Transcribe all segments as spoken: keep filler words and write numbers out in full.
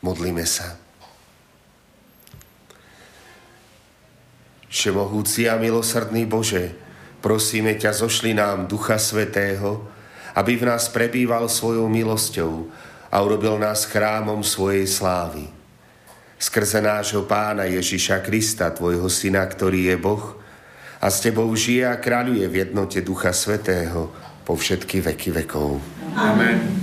Modlíme sa. Všemohúci a milosrdný Bože, prosíme ťa, zošli nám Ducha Svätého, aby v nás prebýval svojou milosťou a urobil nás chrámom svojej slávy. Skrze nášho Pána Ježiša Krista, tvojho Syna, ktorý je Boh, a s tebou žije a kráľuje v jednote Ducha Svätého po všetky veky vekov. Amen.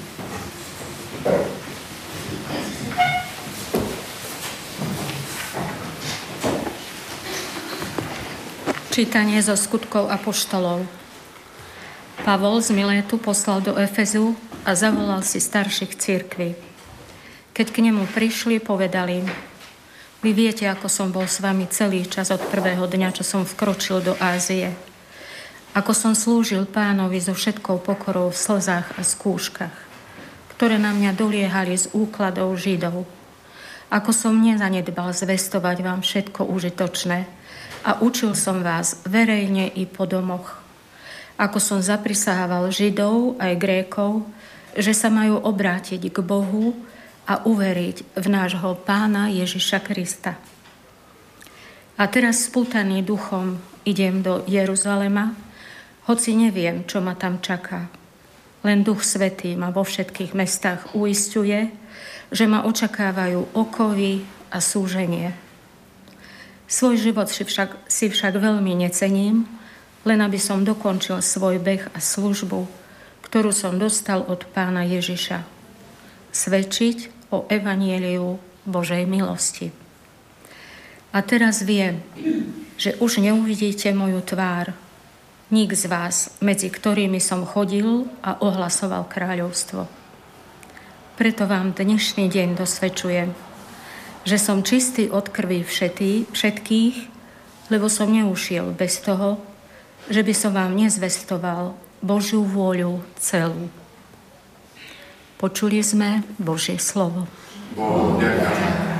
Čítanie zo Skutkov apoštolov. Pavol z Milétu poslal do Efezu a zavolal si starších cirkví. Keď k nemu prišli, povedali: Vy viete, ako som bol s vami celý čas od prvého dňa, čo som vkročil do Ázie. Ako som slúžil Pánovi so všetkou pokorou v slzách a skúškach, ktoré na mňa doliehali z úkladov Židov. Ako som nezanedbal zvestovať vám všetko užitočné, a učil som vás verejne i po domoch. Ako som zaprisahával Židov aj Grékov, že sa majú obrátiť k Bohu a uveriť v nášho Pána Ježiša Krista. A teraz spútaný duchom idem do Jeruzalema, hoci neviem, čo ma tam čaká. Len Duch Svätý ma vo všetkých mestách uisťuje, že ma očakávajú okovy a súženie. Svoj život si však, si však veľmi necením, len aby som dokončil svoj beh a službu, ktorú som dostal od Pána Ježiša. Svedčiť o evanjeliu Božej milosti. A teraz viem, že už neuvidíte moju tvár, nik z vás, medzi ktorými som chodil a ohlasoval kráľovstvo. Preto vám dnešný deň dosvedčujem, že som čistý od krvi všetý, všetkých, lebo som neušiel bez toho, že by som vám nezvestoval Božiu vôľu celú. Počuli sme Božie slovo. Bohu ďakujem.